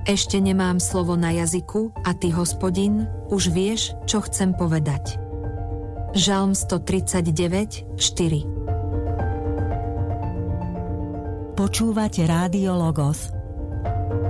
Ešte nemám slovo na jazyku a ty, Hospodin, už vieš, čo chcem povedať. Žalm 139, 4. Počúvate Rádio Logos,